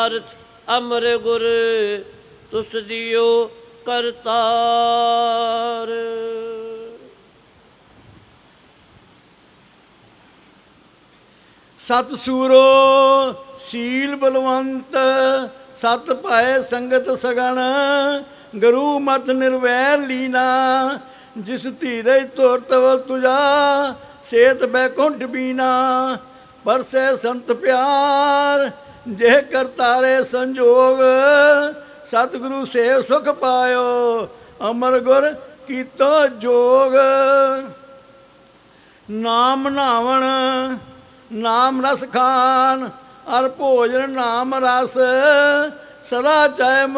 ਅਮਰ ਗੁਰ ਤੁਸ ਦਿਓ ਕਰਤਾਰ। ਸਤ ਸੂਰੋ ਸੀਲ ਬਲਵੰਤ, ਸਤ ਪਾਏ ਸੰਗਤ ਸਗਣ, ਗੁਰੂ ਮਤ ਨਿਰਵੈਰ ਲੀਨਾ, ਜਿਸ ਧੀਰਜ ਤੁਰ ਤਵ ਤੁਜਾ, ਸੇਤ ਬੈਕੁੰਠ ਬੀਨਾ। ਪਰਸੈ ਸੰਤ ਪਿਆਰ, ਜੇ ਕਰਤਾਰੇ ਸੰਜੋਗ, ਸਤਿਗੁਰੂ ਸੇਵ ਸੁਖ ਪਾਇਓ, ਅਮਰ ਗੁਰ ਕੀਤੋ ਜੋਗ। ਨਾਮ ਨਾਵਣ ਨਾਮ ਰਸ ਖਾਨ, ਅਰ ਭੋਜਨ ਨਾਮ ਰਸ, ਸਦਾ ਚਾਹੇ